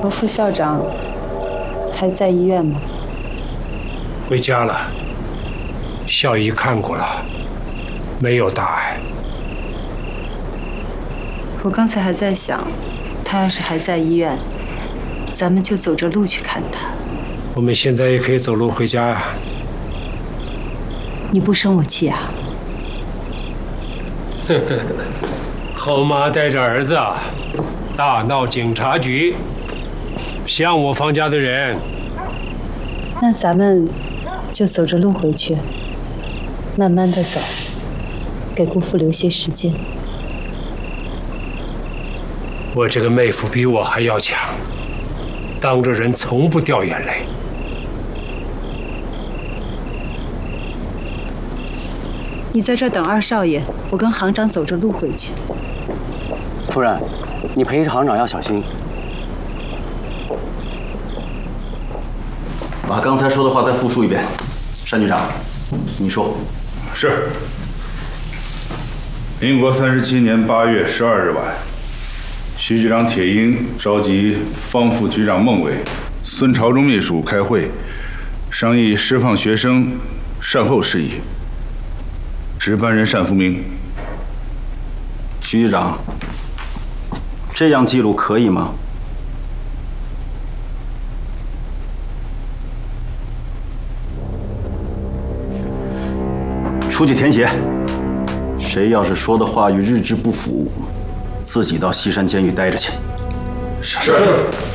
和副校长还在医院吗？ 回家了，校医看过了，没有大碍。 我刚才还在想，他要是还在医院，咱们就走着路去看他。 我们现在也可以走路回家呀。 你不生我气啊？ 后妈带着儿子大闹警察局，向我方家的人。 那咱们就走着路回去，慢慢的走，给姑父留些时间。 我这个妹夫比我还要强，当着人从不掉眼泪。 你在这儿等二少爷，我跟行长走着路回去。 夫人，你陪着行长要小心。 把刚才说的话再复述一遍。单局长，你说。 是。民国37年8月12日晚，徐局长铁英召集方副局长孟伟、孙朝忠秘书开会，商议释放学生善后事宜。值班人单福明。 徐局长，这样记录可以吗？出去填写。谁要是说的话与日志不符，自己到西山监狱待着去。 是。